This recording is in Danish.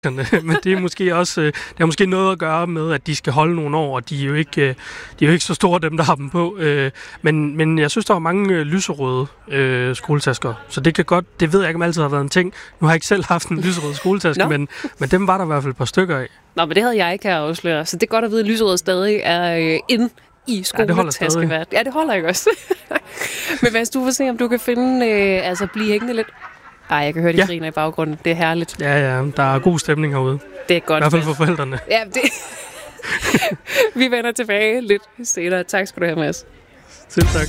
Men det er måske også det har måske noget at gøre med, at de skal holde nogle år, og de er jo ikke så store, dem der har dem på. Men jeg synes, der var mange lyserøde skoletasker, så det kan godt, det ved jeg ikke, om altid har været en ting. Nu har jeg ikke selv haft en lyserød skoletaske, men dem var der i hvert fald et par stykker af. Nå, men det havde jeg ikke her afsløret, så det er godt at vide, at lyserød stadig er inde i skoletaskeværd. Ja, det holder ikke også. Men hvis du får se, om du kan finde, blive hængende lidt. Ej, jeg kan høre de griner i baggrunden. Det er herligt. Ja, der er god stemning herude. Det er godt. I hvert fald for forældrene. Ja, det. Vi vender tilbage lidt senere. Tak skal du have, Mads. Selv tak.